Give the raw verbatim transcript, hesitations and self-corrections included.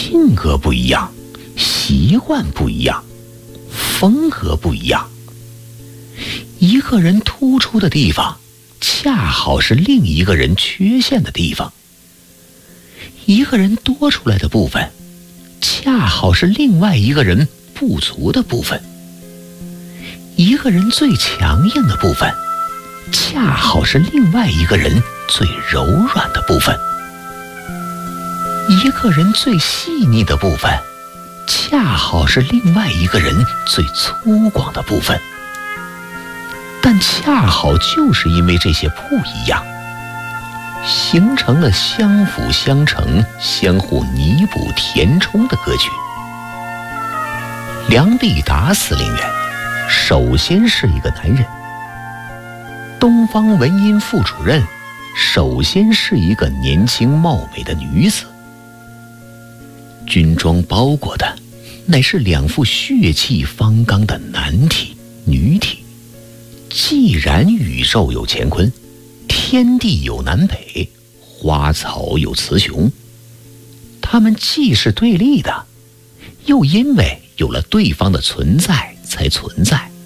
性格不一样，习惯不一样，风格不一样。一个人突出的地方，恰好是另一个人缺陷的地方；一个人多出来的部分，恰好是另外一个人不足的部分；一个人最强硬的部分，恰好是另外一个人最柔软的部分；一个人最细腻的部分，恰好是另外一个人最粗犷的部分。但恰好就是因为这些不一样，形成了相辅相成、相互弥补填充的格局。梁必达司令员首先是一个男人，东方文音副主任首先是一个年轻貌美的女子。军装包裹的乃是两副血气方刚的男体女体。既然宇宙有乾坤，天地有南北，花草有雌雄，它们既是对立的，又因为有了对方的存在才存在。